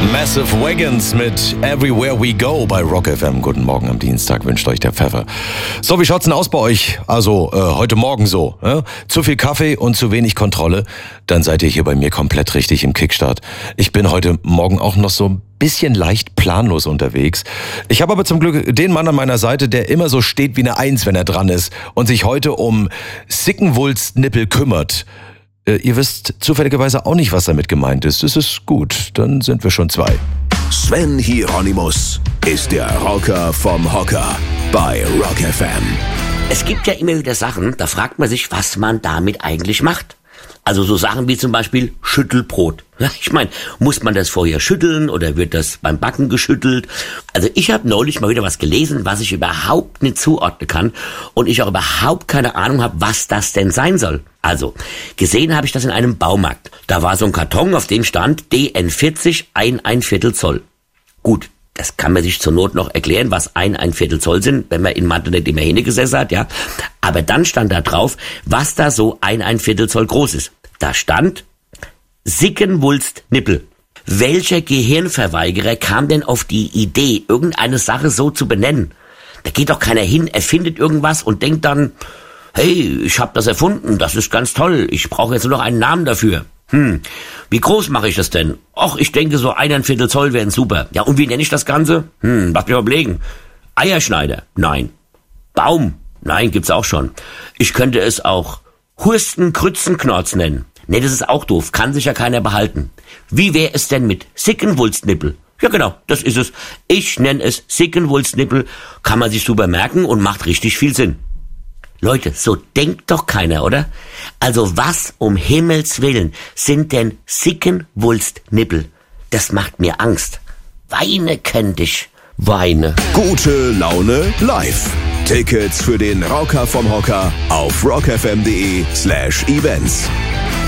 Massive Wagons mit Everywhere We Go bei Rock FM. Guten Morgen am Dienstag, wünscht euch der Pfeffer. So, wie schaut's denn aus bei euch? Also, heute Morgen so. Zu viel Kaffee und zu wenig Kontrolle? Dann seid ihr hier bei mir komplett richtig im Kickstart. Ich bin heute Morgen auch noch so ein bisschen leicht planlos unterwegs. Ich habe aber zum Glück den Mann an meiner Seite, der immer so steht wie eine Eins, wenn er dran ist und sich heute um Sickenwulstnippel kümmert. Ihr wisst zufälligerweise auch nicht, was damit gemeint ist. Das ist gut, dann sind wir schon zwei. Sven Hieronymus ist der Rocker vom Hocker bei Rock FM. Es gibt ja immer wieder Sachen, da fragt man sich, was man damit eigentlich macht. Also so Sachen wie zum Beispiel Schüttelbrot. Ja, ich meine, muss man das vorher schütteln oder wird das beim Backen geschüttelt? Also ich habe neulich mal wieder was gelesen, was ich überhaupt nicht zuordnen kann und ich auch überhaupt keine Ahnung habe, was das denn sein soll. Also, gesehen habe ich das in einem Baumarkt. Da war so ein Karton, auf dem stand DN40 1/4 Zoll. Gut, das kann man sich zur Not noch erklären, was 1/4 Zoll sind, wenn man in Mathe nicht immer hingesessen hat, ja. Aber dann stand da drauf, was da so 1/4 Zoll groß ist. Da stand Sickenwulstnippel. Welcher Gehirnverweigerer kam denn auf die Idee, irgendeine Sache so zu benennen? Da geht doch keiner hin, erfindet irgendwas und denkt dann, hey, ich habe das erfunden, das ist ganz toll, ich brauche jetzt nur noch einen Namen dafür. Wie groß mache ich das denn? Och, ich denke, so 1/4 Zoll wären super. Ja, und wie nenne ich das Ganze? Lass mich mal überlegen. Eierschneider? Nein. Baum? Nein, gibt's auch schon. Ich könnte es auch Hursten-Krützenknorz nennen. Nee, das ist auch doof, kann sich ja keiner behalten. Wie wäre es denn mit Sickenwulstnippel? Ja genau, das ist es. Ich nenne es Sickenwulstnippel, kann man sich super merken und macht richtig viel Sinn. Leute, so denkt doch keiner, oder? Also was um Himmels Willen sind denn Sickenwulstnippel? Das macht mir Angst. Weine könnte ich. Weine. Gute Laune live. Tickets für den Rocker vom Hocker auf rockfm.de/events.